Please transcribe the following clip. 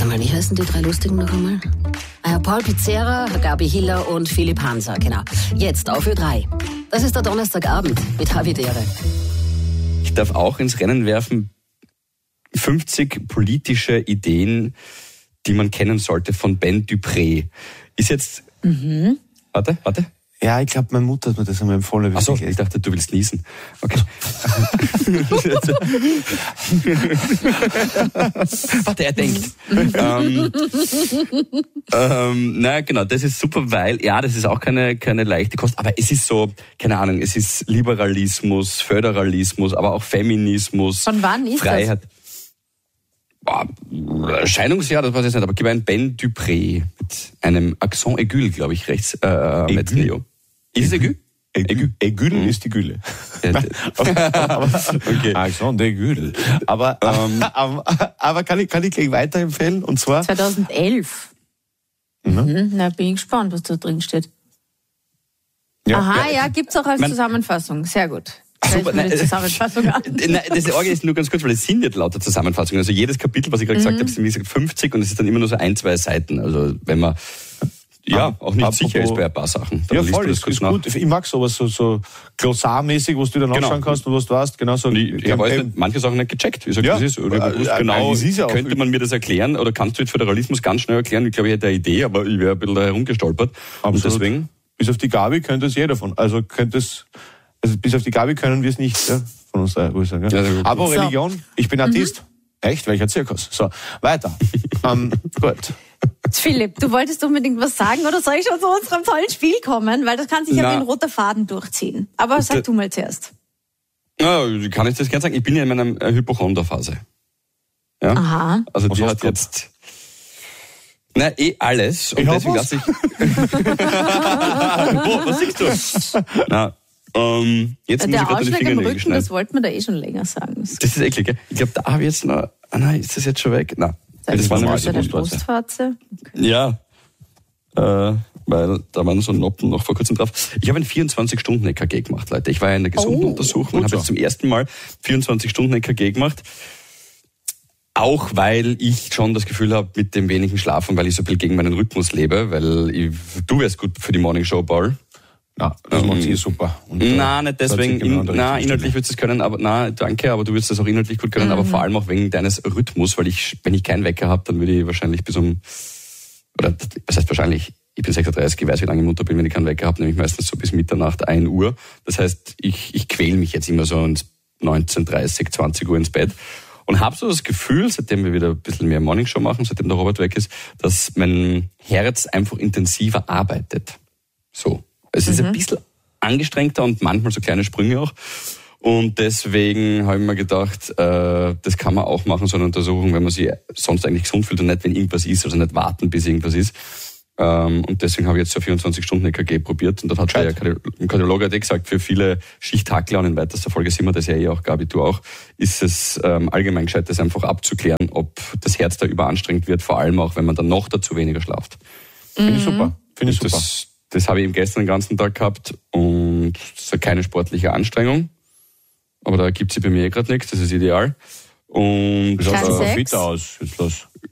wie heißen die 3 Lustigen noch einmal? Paul Pizzera, Gabi Hiller und Philipp Hanser, genau. Jetzt auf Ö3. Das ist der Donnerstagabend mit Havidere. Ich darf auch ins Rennen werfen 50 politische Ideen, die man kennen sollte, von Ben Dupré. Ist jetzt... Warte. Ja, ich glaube, meine Mutter hat mir das einmal empfohlen. Achso, ich dachte, du willst niesen. Okay. Warte, er denkt. Na genau, das ist super, weil, ja, das ist auch keine leichte Kost, aber es ist so, keine Ahnung, es ist Liberalismus, Föderalismus, aber auch Feminismus. Von wann ist Freiheit. Erscheinungsjahr, das weiß ich jetzt nicht, aber gib ein Ben Dupré mit einem Accent aigu, glaube ich, rechts. Leo. Ist es aigu? Aigu ist die Gülle. Okay. Accent aigu. Aber kann ich gleich weiterempfehlen? Und zwar 2011. Na, bin ich gespannt, was da drin steht. Ja, Aha, ja, gibt's auch als Zusammenfassung. Sehr gut. Super, die Zusammenfassung an. Nein, das Orgel ist nur ganz kurz, weil es sind nicht lauter Zusammenfassungen. Also jedes Kapitel, was ich gerade gesagt habe, sind wie gesagt 50 und es ist dann immer nur so 1-2 Seiten. Also wenn man auch nicht sicher ist bei ein paar Sachen. Dann ja, voll, das ist gut. Ich mag sowas so glossarmäßig, wo du dann nachschauen kannst und was du hast. Genau so. Ich habe manche Sachen nicht gecheckt. Ich sage, das ist genau. Könnte man mir das erklären oder kannst du jetzt Föderalismus ganz schnell erklären? Ich glaube, ich hätte eine Idee, aber ich wäre ein bisschen da herumgestolpert. Und deswegen. Bis auf die Gabi könnte es jeder von. Also bis auf die Gabi können wir es nicht von uns sagen. Ja? Ja, aber Religion, ich bin Atheist. Echt? Welcher Zirkus? So, weiter. Gut. Philipp, du wolltest unbedingt was sagen oder soll ich schon zu unserem tollen Spiel kommen? Weil das kann sich ja wie ein roter Faden durchziehen. Aber sag du mal zuerst. Ja, kann ich das gerne sagen? Ich bin ja in meiner Hypochonderphase. Ja? Aha. Also die hat jetzt... alles. Und deswegen lasse ich... was siehst du? Jetzt muss ich gerade den Finger Rücken, das wollten wir da schon länger sagen. Das ist eklig, gell? Ich glaube, da habe ich jetzt noch... nein, ist das jetzt schon weg? Nein. Das war nämlich die Brustwarze. Okay. Ja, weil da waren so Noppen noch vor kurzem drauf. Ich habe ein 24-Stunden-EKG gemacht, Leute. Ich war ja in der gesunden Untersuchung und habe jetzt zum ersten Mal 24-Stunden-EKG gemacht. Auch weil ich schon das Gefühl habe, mit dem wenigen Schlafen, weil ich so viel gegen meinen Rhythmus lebe, weil du wärst gut für die Morning Show, Paul. Ja, das macht sie super. Und, nicht deswegen, inhaltlich würdest du es können, aber danke, aber du würdest das auch inhaltlich gut können, aber vor allem auch wegen deines Rhythmus, weil wenn ich keinen Wecker habe, dann würde ich wahrscheinlich was heißt wahrscheinlich, ich bin 36, ich weiß, wie lange ich Mutter bin, wenn ich keinen Wecker habe, nämlich meistens so bis Mitternacht, 1 Uhr. Das heißt, ich quäle mich jetzt immer so ins 19:30, 20 Uhr ins Bett. Und habe so das Gefühl, seitdem wir wieder ein bisschen mehr Morningshow machen, seitdem der Robert weg ist, dass mein Herz einfach intensiver arbeitet. So. Es ist ein bisschen angestrengter und manchmal so kleine Sprünge auch. Und deswegen habe ich mir gedacht, das kann man auch machen, so eine Untersuchung, wenn man sich sonst eigentlich gesund fühlt und nicht, wenn irgendwas ist, also nicht warten, bis irgendwas ist. Und deswegen habe ich jetzt so 24-Stunden-EKG probiert. Und dann hat der Kardiologe gesagt, für viele Schichthackler, und in weiterster Folge sind wir das ja auch, Gabi, du auch, ist es allgemein gescheit, das einfach abzuklären, ob das Herz da überanstrengt wird, vor allem auch, wenn man dann noch dazu weniger schlaft. Finde ich super. Das habe ich eben gestern den ganzen Tag gehabt und das ist keine sportliche Anstrengung. Aber da gibt es bei mir gerade nichts, das ist ideal. Und du schaust fit aus. Jetzt los.